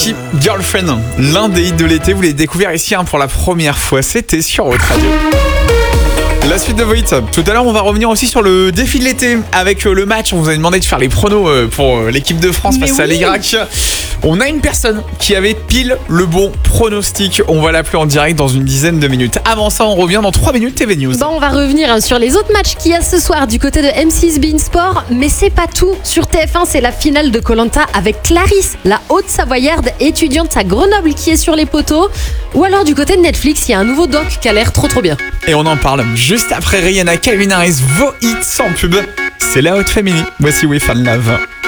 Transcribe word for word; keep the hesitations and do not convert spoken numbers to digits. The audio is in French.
Avicii, Girlfriend, l'un des hits de l'été. Vous l'avez découvert ici hein, pour la première fois. C'était sur Haute Radio. La suite de vos hits. Tout à l'heure, on va revenir aussi sur le défi de l'été avec le match. On vous a demandé de faire les pronos pour l'équipe de France face oui. à l'Irak. On a une personne qui avait pile le bon pronostic. On va l'appeler en direct dans une dizaine de minutes. Avant ça, on revient dans trois minutes T V News. Bon, on va revenir sur les autres matchs qu'il y a ce soir du côté de M six Bein Sport. Mais c'est pas tout. Sur T F un, c'est la finale de Koh-Lanta avec Clarisse, la Haute-Savoyarde étudiante à Grenoble qui est sur les poteaux. Ou alors du côté de Netflix, il y a un nouveau doc qui a l'air trop trop bien. Et on en parle juste après Rihanna, Calvin Harris, vos hits sans pub. C'est la Haute Family. Voici We Fall Love.